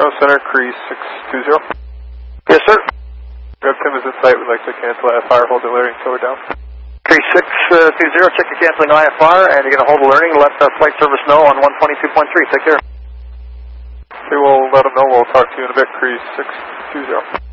Toronto Center, Crease 620. Yes, sir. Rev Tim is in sight. We'd like to cancel IFR, hold the learning until we're down. Crease 620, check your canceling IFR, and you're going to hold the learning. Let flight service know on 122.3. Take care. Okay, we'll let them know. We'll talk to you in a bit, Crease 620.